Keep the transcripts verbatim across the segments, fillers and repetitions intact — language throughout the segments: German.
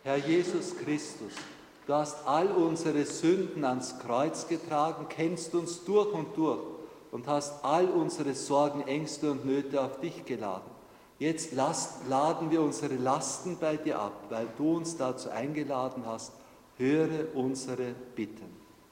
Herr Jesus Christus, du hast all unsere Sünden ans Kreuz getragen, kennst uns durch und durch und hast all unsere Sorgen, Ängste und Nöte auf dich geladen. Jetzt last, laden wir unsere Lasten bei dir ab, weil du uns dazu eingeladen hast. Höre unsere Bitten.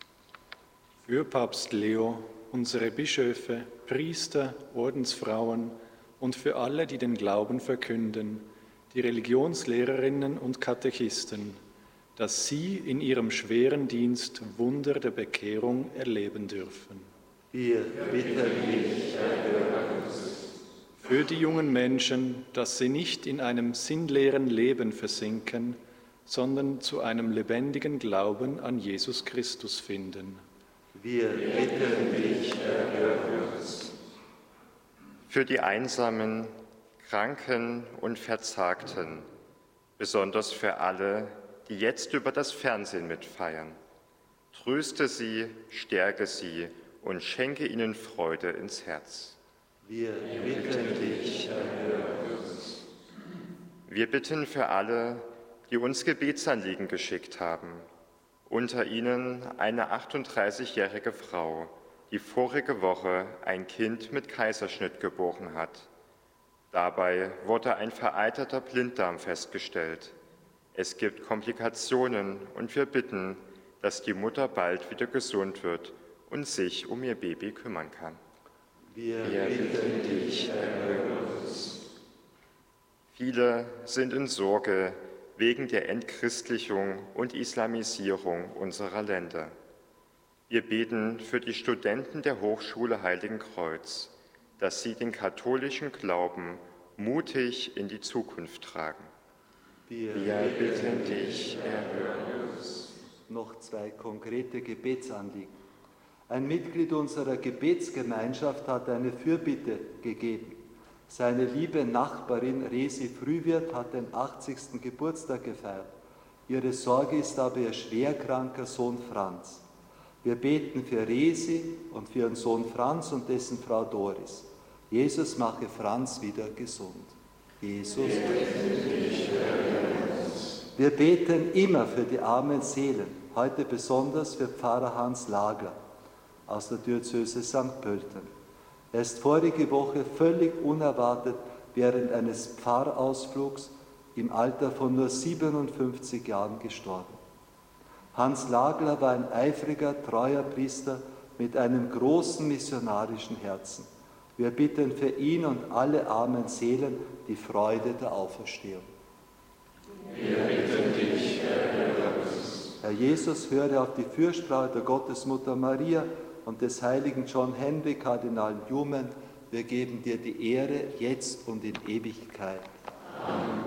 Für Papst Leo, unsere Bischöfe, Priester, Ordensfrauen und für alle, die den Glauben verkünden, die Religionslehrerinnen und Katechisten, dass sie in ihrem schweren Dienst Wunder der Bekehrung erleben dürfen. Wir bitten dich, erhöre uns. Für die jungen Menschen, dass sie nicht in einem sinnleeren Leben versinken, sondern zu einem lebendigen Glauben an Jesus Christus finden. Wir bitten dich, erhöre uns. Für die Einsamen, Kranken und Verzagten, besonders für alle, die jetzt über das Fernsehen mitfeiern. Tröste sie, stärke sie und schenke ihnen Freude ins Herz. Wir bitten dich, erhöre uns. Wir bitten für alle, die uns Gebetsanliegen geschickt haben, unter ihnen eine achtunddreißigjährige Frau, die vorige Woche ein Kind mit Kaiserschnitt geboren hat. Dabei wurde ein vereiterter Blinddarm festgestellt. Es gibt Komplikationen und wir bitten, dass die Mutter bald wieder gesund wird und sich um ihr Baby kümmern kann. Wir, Wir bitten dich, erhöre uns. Viele sind in Sorge wegen der Entchristlichung und Islamisierung unserer Länder. Wir beten für die Studenten der Hochschule Heiligenkreuz, dass sie den katholischen Glauben mutig in die Zukunft tragen. Wir, Wir bitten dich, erhöre uns. Noch zwei konkrete Gebetsanliegen. Ein Mitglied unserer Gebetsgemeinschaft hat eine Fürbitte gegeben. Seine liebe Nachbarin Resi Frühwirt hat den achtzigsten Geburtstag gefeiert. Ihre Sorge ist aber ihr schwerkranker Sohn Franz. Wir beten für Resi und für ihren Sohn Franz und dessen Frau Doris. Jesus mache Franz wieder gesund. Jesus. Wir beten immer für die armen Seelen, heute besonders für Pfarrer Hans Lagler aus der Diözese Sankt Pölten. Er ist vorige Woche völlig unerwartet während eines Pfarrausflugs im Alter von nur siebenundfünfzig Jahren gestorben. Hans Lagler war ein eifriger, treuer Priester mit einem großen missionarischen Herzen. Wir bitten für ihn und alle armen Seelen die Freude der Auferstehung. Wir bitten dich, erhöre uns. Herr Jesus, höre auf die Fürsprache der Gottesmutter Maria und des heiligen John Henry, Kardinal Newman. Wir geben dir die Ehre jetzt und in Ewigkeit. Amen.